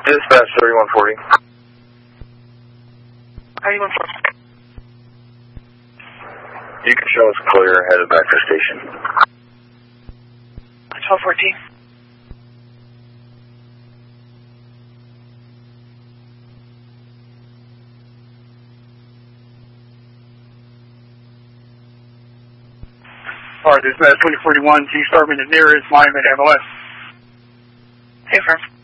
Dispatch 3140. 3140. You can show us clear, headed back to station. 1214. Alright, this is 2041, G Starman, the nearest Miami MLS. Hey, firm.